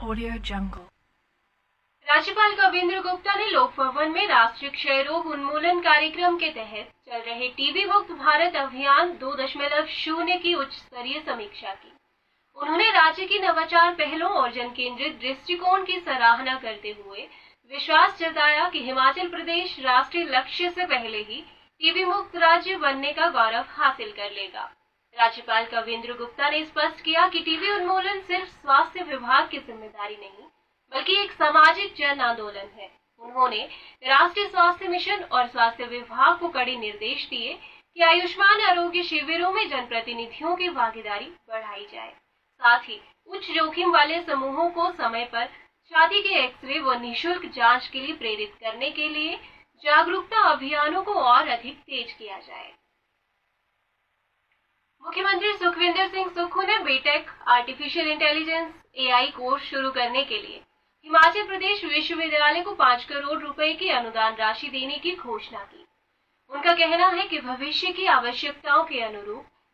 Audio Jungle। राज्यपाल कविंद्र गुप्ता ने लोक भवन में राष्ट्रीय क्षय रोग उन्मूलन कार्यक्रम के तहत चल रहे टीबी मुक्त भारत अभियान 2.0 की उच्च स्तरीय समीक्षा की। उन्होंने राज्य की नवाचार पहलों और जन केंद्रित दृष्टिकोण की सराहना करते हुए विश्वास जताया कि हिमाचल प्रदेश राष्ट्रीय लक्ष्य से पहले ही टीबी मुक्त राज्य बनने का गौरव हासिल कर लेगा। राज्यपाल कविंद्र गुप्ता ने स्पष्ट किया कि टीबी उन्मूलन सिर्फ स्वास्थ्य विभाग की जिम्मेदारी नहीं बल्कि एक सामाजिक जन आंदोलन है। उन्होंने राष्ट्रीय स्वास्थ्य मिशन और स्वास्थ्य विभाग को कड़े निर्देश दिए कि आयुष्मान आरोग्य शिविरों में जनप्रतिनिधियों की भागीदारी बढ़ाई जाए। साथ ही उच्च जोखिम वाले समूहों को समय पर छाती के एक्सरे व निःशुल्क जांच के लिए प्रेरित करने के लिए जागरूकता अभियानों को और अधिक तेज किया जाए। मुख्यमंत्री सुखविंदर सिंह सुक्खू ने BTech artificial intelligence AI course शुरू करने के लिए हिमाचल प्रदेश विश्वविद्यालय को 5 करोड़ रुपए की अनुदान राशि देने की घोषणा की। उनका कहना है कि भविष्य की आवश्यकताओं के अनुरूप